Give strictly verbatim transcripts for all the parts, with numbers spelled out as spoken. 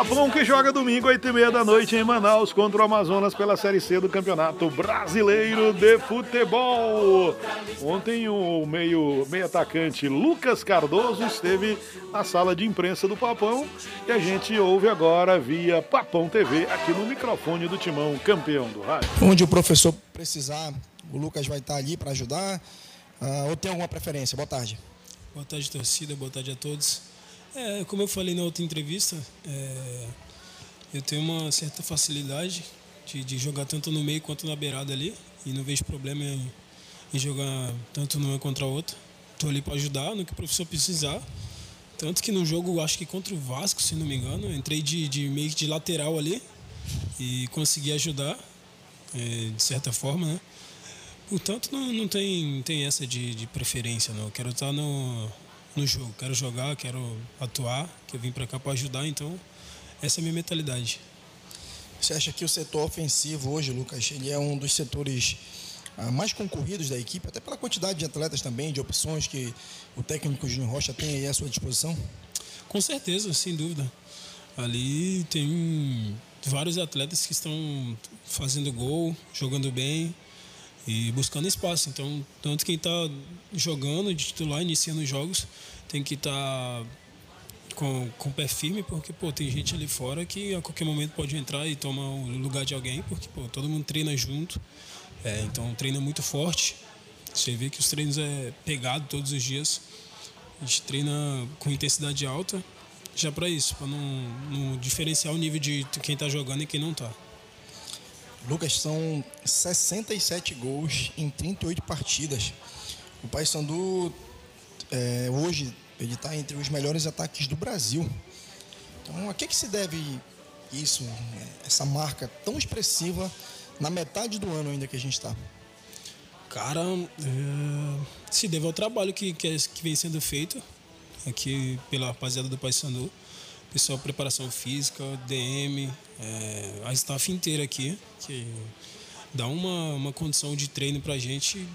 Papão que joga domingo, oito e meia da noite em Manaus contra o Amazonas pela Série C do Campeonato Brasileiro de Futebol. Ontem o meio, meio atacante Lucas Cardoso esteve na sala de imprensa do Papão e a gente ouve agora via Papão T V aqui no microfone do Timão, campeão do rádio. Onde o professor precisar, o Lucas vai estar ali para ajudar. Uh, ou tem alguma preferência? Boa tarde. Boa tarde, torcida. Boa tarde a todos. É, como eu falei na outra entrevista, é, eu tenho uma certa facilidade de, de jogar tanto no meio quanto na beirada ali e não vejo problema em, em jogar tanto numa contra a outra. Estou ali para ajudar no que o professor precisar. Tanto que no jogo, acho que contra o Vasco, se não me engano, entrei de, de meio que de lateral ali e consegui ajudar, é, de certa forma, né? Portanto, não, não tem, tem essa de, de preferência, não. Eu quero estar no, no jogo, quero jogar, quero atuar, que eu vim para cá para ajudar, então essa é a minha mentalidade. Você acha que o setor ofensivo hoje, Lucas, ele é um dos setores ah, mais concorridos da equipe, até pela quantidade de atletas também, de opções que o técnico Júnior Rocha tem aí à sua disposição? Com certeza, sem dúvida. Ali tem vários atletas que estão fazendo gol, jogando bem e buscando espaço. Então, tanto quem está jogando de titular, iniciando os jogos, tem que estar tá com, com o pé firme, porque pô, tem gente ali fora que a qualquer momento pode entrar e tomar o lugar de alguém, porque pô, todo mundo treina junto, é, então treina muito forte. Você vê que os treinos é pegado todos os dias, a gente treina com intensidade alta, já para isso, para não, não diferenciar o nível de quem está jogando e quem não está. Lucas, são sessenta e sete gols em trinta e oito partidas. O Paysandu, é, hoje, ele está entre os melhores ataques do Brasil. Então, a que, que se deve isso, essa marca tão expressiva na metade do ano ainda que a gente está? Cara, é, se deve ao trabalho que, que, é, que vem sendo feito aqui pela rapaziada do Paysandu. Pessoal, preparação física, D M, é, a staff inteira aqui, que dá uma, uma condição de treino pra gente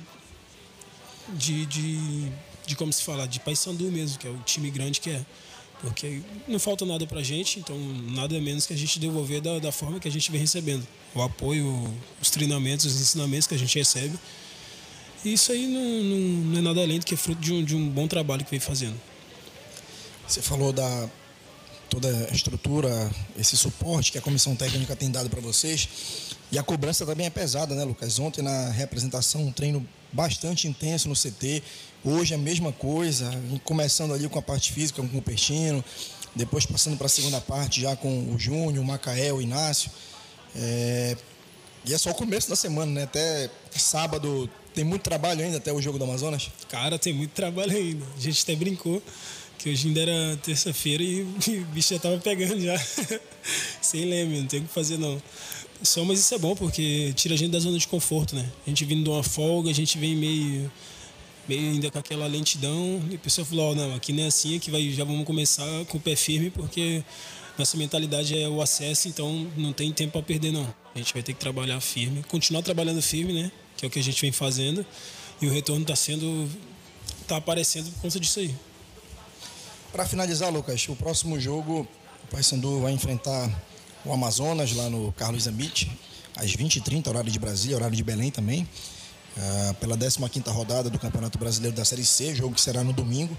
de, de, de, como se fala, de Paysandu mesmo, que é o time grande que é. Porque não falta nada pra gente, então nada menos que a gente devolver da, da forma que a gente vem recebendo. O apoio, os treinamentos, os ensinamentos que a gente recebe. E isso aí não, não, não é nada além do que é fruto de um, de um bom trabalho que vem fazendo. Você falou da toda a estrutura, esse suporte que a comissão técnica tem dado para vocês. E a cobrança também é pesada, né, Lucas? Ontem na representação, um treino bastante intenso no C T. Hoje a mesma coisa, começando ali com a parte física, com o Peixino, depois passando para a segunda parte já com o Júnior, o Macaé, o Inácio. É... E é só o começo da semana, né? Até sábado tem muito trabalho ainda, até o jogo do Amazonas. Cara, tem muito trabalho ainda. A gente até brincou que hoje ainda era terça-feira e o bicho já tava pegando já. Sem leme, não tem o que fazer não. Só, mas isso é bom porque tira a gente da zona de conforto, né? A gente vindo de uma folga, a gente vem meio, meio ainda com aquela lentidão. E a pessoa falou, oh, não, aqui não é assim, aqui vai, já vamos começar com o pé firme porque nossa mentalidade é o acesso, então não tem tempo para perder não. A gente vai ter que trabalhar firme, continuar trabalhando firme, né? Que é o que a gente vem fazendo. E o retorno está sendo, tá aparecendo por conta disso aí. Para finalizar, Lucas, o próximo jogo, o Paysandu vai enfrentar o Amazonas lá no Carlos Zambit, às vinte e trinta, horário de Brasília, horário de Belém também, uh, pela décima quinta rodada do Campeonato Brasileiro da Série C, jogo que será no domingo.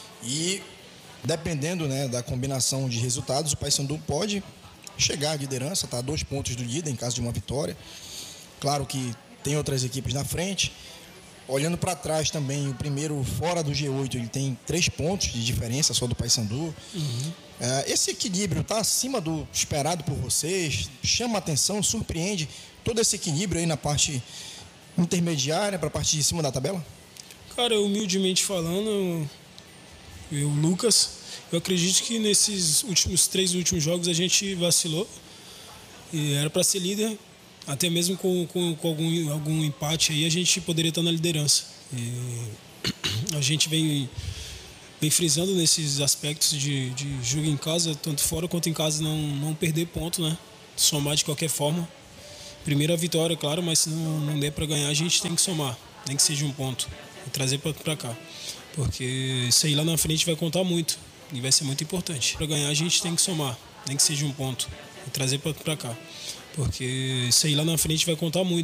E dependendo, né, da combinação de resultados, o Paysandu pode chegar à liderança, tá a dois pontos do líder em caso de uma vitória. Claro que tem outras equipes na frente. Olhando para trás também, o primeiro fora do G oito, ele tem três pontos de diferença só do Paysandu. Uhum. É, esse equilíbrio está acima do esperado por vocês? Chama a atenção, surpreende todo esse equilíbrio aí na parte intermediária, para a parte de cima da tabela? Cara, humildemente falando, eu, Lucas, eu acredito que nesses últimos três últimos jogos a gente vacilou. E era para ser líder. Até mesmo com, com, com algum, algum empate aí, a gente poderia estar na liderança. E a gente vem, vem frisando nesses aspectos de, de jogo em casa, tanto fora quanto em casa, não, não perder ponto, né? Somar de qualquer forma. Primeira vitória, claro, mas se não, não der para ganhar, a gente tem que somar, nem que seja um ponto, e trazer para cá. Porque isso aí lá na frente vai contar muito e vai ser muito importante. Para ganhar, a gente tem que somar. nem que seja um ponto, e trazer para cá. Porque isso aí lá na frente vai contar muito.